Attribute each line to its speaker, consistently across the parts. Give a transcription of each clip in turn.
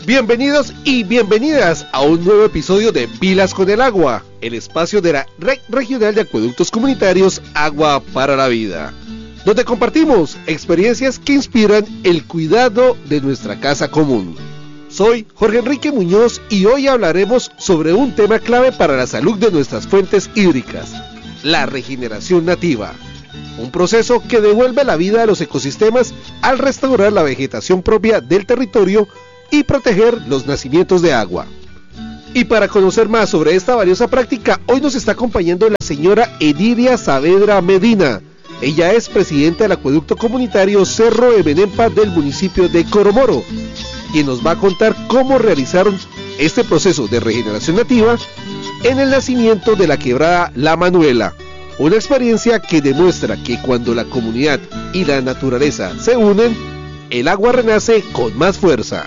Speaker 1: Bienvenidos y bienvenidas a un nuevo episodio de Pilas con el Agua, el espacio de la Red Regional de Acueductos Comunitarios Agua para la Vida, donde compartimos experiencias que inspiran el cuidado de nuestra casa común. Soy Jorge Enrique Muñoz y hoy hablaremos sobre un tema clave para la salud de nuestras fuentes hídricas, la regeneración nativa. Un proceso que devuelve la vida a los ecosistemas al restaurar la vegetación propia del territorio y proteger los nacimientos de agua. Y para conocer más sobre esta valiosa práctica, hoy nos está acompañando la señora Edilia Saavedra Medina. Ella es presidenta del Acueducto Comunitario Cerro de Menempa del municipio de Coromoro, quien nos va a contar cómo realizaron este proceso de regeneración nativa en el nacimiento de la quebrada La Manuela. Una experiencia que demuestra que cuando la comunidad y la naturaleza se unen, el agua renace con más fuerza.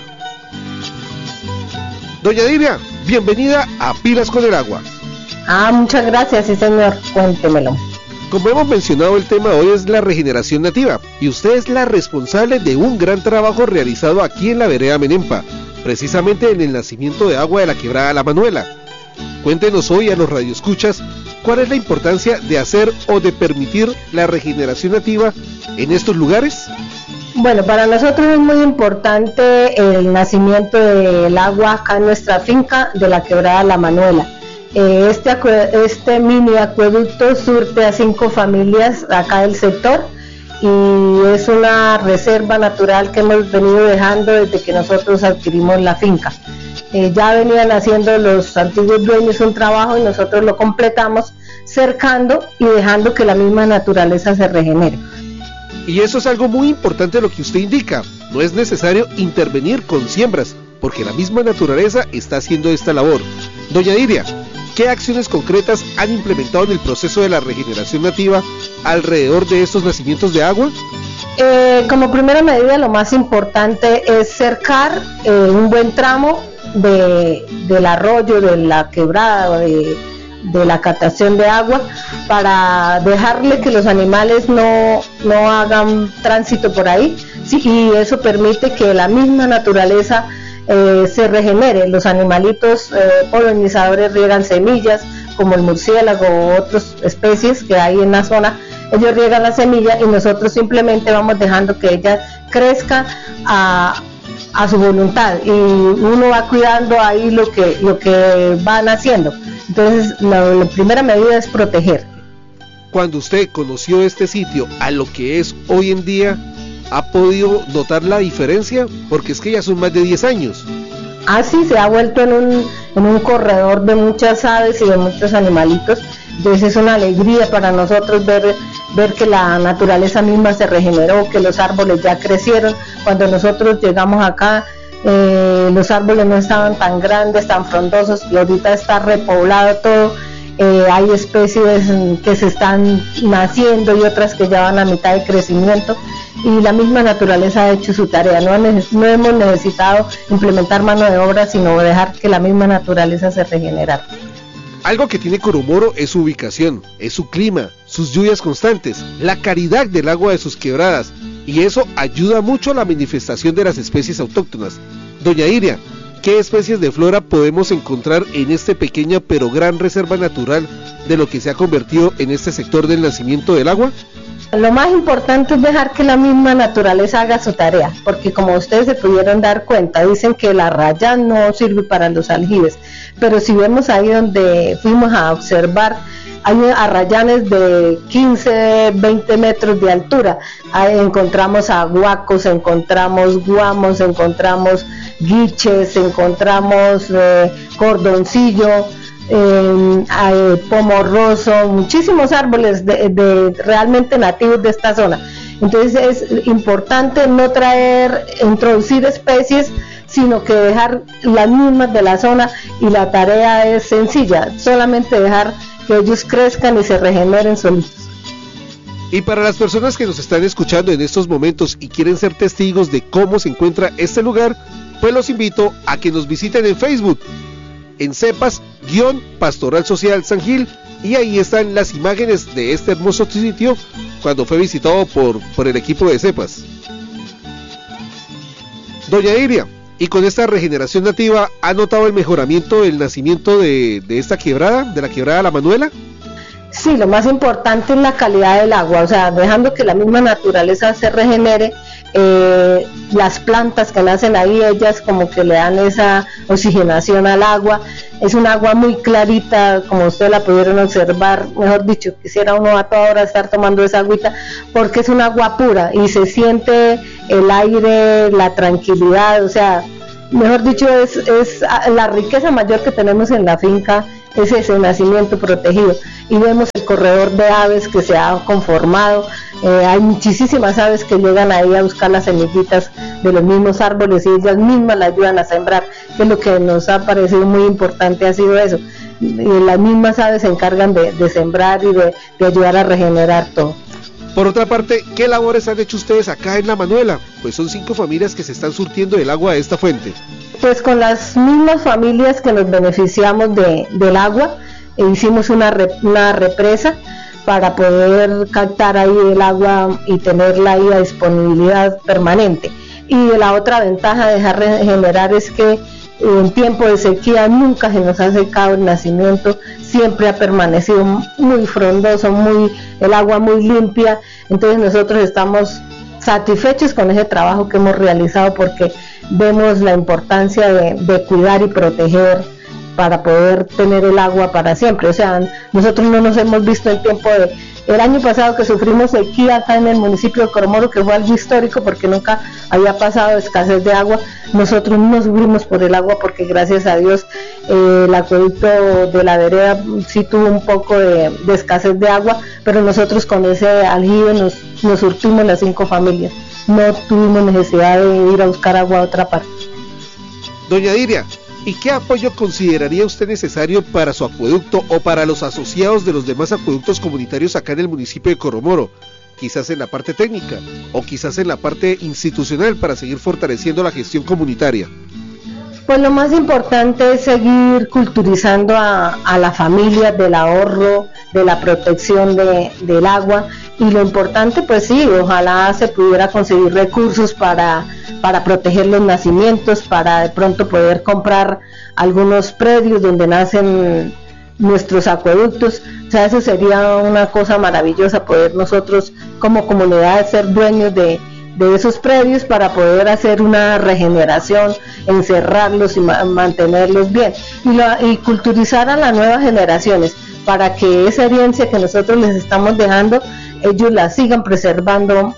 Speaker 1: Doña Edilia, bienvenida a Pilas con el Agua.
Speaker 2: Muchas gracias, sí señor, cuéntemelo.
Speaker 1: Como hemos mencionado, el tema hoy es la regeneración nativa, y usted es la responsable de un gran trabajo realizado aquí en la vereda Menempa, precisamente en el nacimiento de agua de la quebrada La Manuela. Cuéntenos hoy a los radioescuchas cuál es la importancia de hacer o de permitir la regeneración nativa en estos lugares.
Speaker 2: Bueno, para nosotros es muy importante el nacimiento del agua acá en nuestra finca de la quebrada La Manuela. Este mini acueducto surte a 5 familias acá del sector y es una reserva natural que hemos venido dejando desde que nosotros adquirimos la finca. Ya venían haciendo los antiguos dueños un trabajo y nosotros lo completamos cercando y dejando que la misma naturaleza se regenere.
Speaker 1: Y eso es algo muy importante lo que usted indica, no es necesario intervenir con siembras, porque la misma naturaleza está haciendo esta labor. Doña Edilia, ¿qué acciones concretas han implementado en el proceso de la regeneración nativa alrededor de estos nacimientos de agua?
Speaker 2: Como primera medida, lo más importante es cercar un buen tramo del arroyo, de la quebrada, de la captación de agua, para dejarle que los animales no hagan tránsito por ahí, sí, y eso permite que la misma naturaleza se regenere. Los animalitos polinizadores riegan semillas, como el murciélago u otras especies que hay en la zona. Ellos riegan la semilla y nosotros simplemente vamos dejando que ella crezca a su voluntad, y uno va cuidando ahí lo que van haciendo. Entonces la primera medida es proteger.
Speaker 1: Cuando usted conoció este sitio a lo que es hoy en día, ¿ha podido notar la diferencia? Porque es que ya son más de 10 años.
Speaker 2: Sí, se ha vuelto en un corredor de muchas aves y de muchos animalitos. Entonces es una alegría para nosotros ver que la naturaleza misma se regeneró, que los árboles ya crecieron. Cuando nosotros llegamos acá, los árboles no estaban tan grandes, tan frondosos, y ahorita está repoblado todo. Hay especies que se están naciendo y otras que ya van a mitad de crecimiento, y la misma naturaleza ha hecho su tarea. No hemos necesitado implementar mano de obra, sino dejar que la misma naturaleza se regenerara.
Speaker 1: Algo que tiene Coromoro es su ubicación, es su clima, sus lluvias constantes, la calidad del agua de sus quebradas, y eso ayuda mucho a la manifestación de las especies autóctonas. Doña Iria, ¿qué especies de flora podemos encontrar en esta pequeña pero gran reserva natural de lo que se ha convertido en este sector del nacimiento del agua?
Speaker 2: Lo más importante es dejar que la misma naturaleza haga su tarea, porque como ustedes se pudieron dar cuenta, dicen que la raya no sirve para los aljibes, pero si vemos ahí donde fuimos a observar, hay arrayanes de 15, 20 metros de altura. Ahí encontramos aguacos, encontramos guamos, encontramos guiches, encontramos cordoncillo, pomorroso, muchísimos árboles de realmente nativos de esta zona. Entonces es importante no introducir especies, sino que dejar las mismas de la zona, y la tarea es sencilla, solamente dejar que ellos crezcan y se regeneren solitos.
Speaker 1: Y para las personas que nos están escuchando en estos momentos y quieren ser testigos de cómo se encuentra este lugar, pues los invito a que nos visiten en Facebook, en Cepas-Pastoral Social San Gil, y ahí están las imágenes de este hermoso sitio cuando fue visitado por el equipo de Cepas. Doña Iria, Y con esta regeneración nativa, ¿ha notado el mejoramiento del nacimiento de esta quebrada, de la quebrada La Manuela?
Speaker 2: Sí, lo más importante es la calidad del agua, o sea, dejando que la misma naturaleza se regenere, las plantas que nacen ahí, ellas como que le dan esa oxigenación al agua. Es un agua muy clarita, como ustedes la pudieron observar, mejor dicho, quisiera uno a toda hora estar tomando esa agüita, porque es un agua pura y se siente el aire, la tranquilidad, o sea, mejor dicho, es la riqueza mayor que tenemos en la finca, es ese nacimiento protegido. Y vemos el corredor de aves que se ha conformado, hay muchísimas aves que llegan ahí a buscar las semillitas de los mismos árboles y ellas mismas la ayudan a sembrar, que es lo que nos ha parecido muy importante, ha sido eso. Y las mismas aves se encargan de sembrar y de ayudar a regenerar todo.
Speaker 1: Por otra parte, ¿qué labores han hecho ustedes acá en La Manuela? Pues son 5 familias que se están surtiendo del agua de esta fuente.
Speaker 2: Pues con las mismas familias que nos beneficiamos del agua, hicimos una represa para poder captar ahí el agua y tenerla ahí a disponibilidad permanente. Y la otra ventaja de dejar regenerar es que en tiempo de sequía nunca se nos ha secado el nacimiento, siempre ha permanecido muy frondoso, el agua muy limpia. Entonces nosotros estamos satisfechos con ese trabajo que hemos realizado porque vemos la importancia de cuidar y proteger para poder tener el agua para siempre. O sea, nosotros no nos hemos visto en tiempo el año pasado que sufrimos sequía acá en el municipio de Coromoro, que fue algo histórico porque nunca había pasado escasez de agua. Nosotros no sufrimos por el agua porque gracias a Dios el acueducto de la vereda sí tuvo un poco de escasez de agua, pero nosotros con ese aljibe nos surtimos las 5 familias. No tuvimos necesidad de ir a buscar agua a otra parte.
Speaker 1: Doña Diria, ¿y qué apoyo consideraría usted necesario para su acueducto o para los asociados de los demás acueductos comunitarios acá en el municipio de Coromoro? Quizás en la parte técnica o quizás en la parte institucional para seguir fortaleciendo la gestión comunitaria.
Speaker 2: Pues lo más importante es seguir culturizando a la familia del ahorro, de la protección del agua, y lo importante pues sí, ojalá se pudiera conseguir recursos para proteger los nacimientos, para de pronto poder comprar algunos predios donde nacen nuestros acueductos. O sea, eso sería una cosa maravillosa, poder nosotros como comunidad ser dueños de esos predios para poder hacer una regeneración, encerrarlos y mantenerlos bien y culturizar a las nuevas generaciones para que esa herencia que nosotros les estamos dejando, ellos la sigan preservando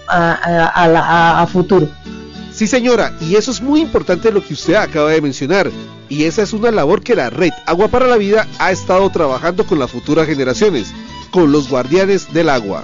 Speaker 2: a futuro.
Speaker 1: Sí, señora, y eso es muy importante lo que usted acaba de mencionar, y esa es una labor que la Red Agua para la Vida ha estado trabajando con las futuras generaciones, con los guardianes del agua.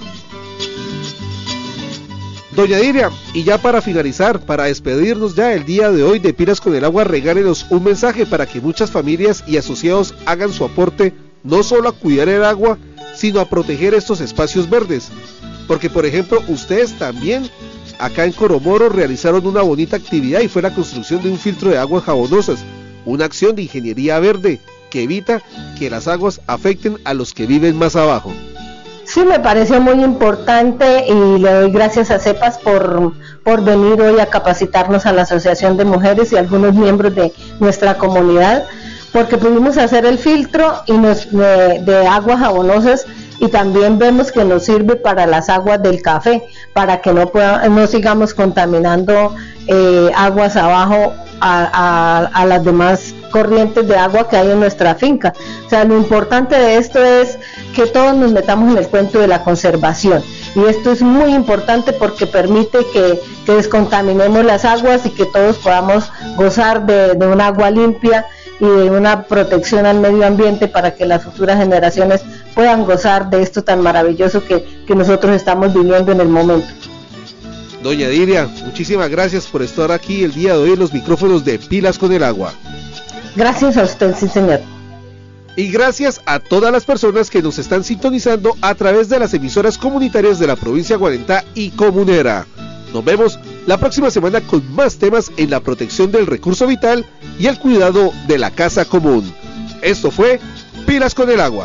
Speaker 1: Doña Diria, y ya para finalizar, para despedirnos ya el día de hoy de Pilas con el Agua, regálenos un mensaje para que muchas familias y asociados hagan su aporte no solo a cuidar el agua, sino a proteger estos espacios verdes. Porque, por ejemplo, ustedes también acá en Coromoro realizaron una bonita actividad y fue la construcción de un filtro de aguas jabonosas, una acción de ingeniería verde que evita que las aguas afecten a los que viven más abajo.
Speaker 2: Sí, me pareció muy importante y le doy gracias a CEPAS por venir hoy a capacitarnos a la Asociación de Mujeres y algunos miembros de nuestra comunidad, porque pudimos hacer el filtro y de aguas jabonosas, y también vemos que nos sirve para las aguas del café, para que no sigamos contaminando aguas abajo a las demás corrientes de agua que hay en nuestra finca. O sea, lo importante de esto es que todos nos metamos en el cuento de la conservación, y esto es muy importante porque permite que descontaminemos las aguas y que todos podamos gozar de un agua limpia y de una protección al medio ambiente para que las futuras generaciones puedan gozar de esto tan maravilloso que nosotros estamos viviendo en el momento.
Speaker 1: Doña Diria, muchísimas gracias por estar aquí el día de hoy en los micrófonos de Pilas con el Agua.
Speaker 2: Gracias a usted, sí señor.
Speaker 1: Y gracias a todas las personas que nos están sintonizando a través de las emisoras comunitarias de la provincia de Guarentá y Comunera. Nos vemos la próxima semana con más temas en la protección del recurso vital y el cuidado de la casa común. Esto fue Pilas con el Agua.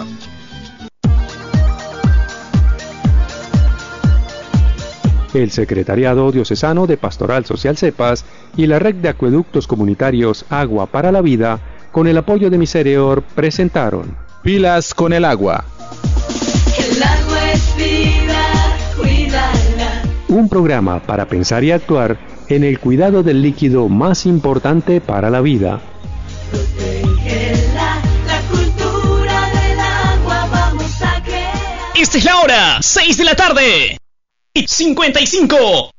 Speaker 3: el Secretariado Diocesano de Pastoral Social CEPAS y la Red de Acueductos Comunitarios Agua para la Vida, con el apoyo de Misereor, presentaron
Speaker 4: Pilas con el agua.
Speaker 5: El agua es vida, cuídala.
Speaker 3: Un programa para pensar y actuar en el cuidado del líquido más importante para la vida.
Speaker 5: Protégela, la cultura del agua vamos a crear.
Speaker 6: Esta es la hora, 6 de la tarde. 55.